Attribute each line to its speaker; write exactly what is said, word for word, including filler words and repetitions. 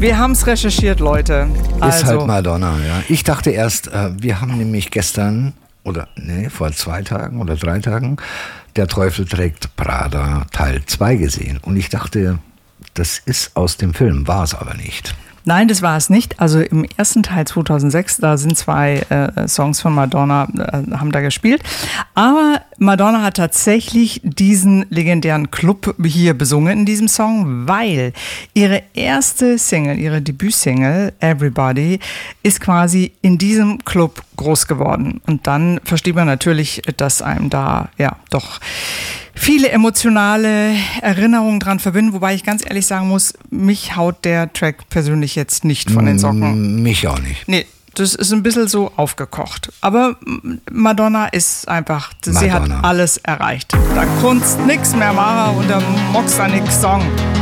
Speaker 1: Wir haben es recherchiert, Leute. Also.
Speaker 2: Ist halt Madonna, ja. Ich dachte erst, äh, wir haben nämlich gestern, oder nee, vor zwei Tagen oder drei Tagen, Der Teufel trägt Prada Teil zwei gesehen. Und ich dachte, das ist aus dem Film, war es aber nicht.
Speaker 1: Nein, das war es nicht. Also im ersten Teil zweitausendsechs, da sind zwei äh, Songs von Madonna, äh, haben da gespielt. Aber Madonna hat tatsächlich diesen legendären Club hier besungen in diesem Song, weil ihre erste Single, ihre Debütsingle, Everybody, ist quasi in diesem Club groß geworden. Und dann versteht man natürlich, dass einem da ja doch viele emotionale Erinnerungen dran verbinden, wobei ich ganz ehrlich sagen muss, mich haut der Track persönlich jetzt nicht von den Socken.
Speaker 2: Mich auch nicht.
Speaker 1: Nee, das ist ein bisschen so aufgekocht. Aber Madonna ist einfach, sie
Speaker 2: Madonna
Speaker 1: hat alles erreicht. Da kunst nix mehr machen und da mockst da nix Song.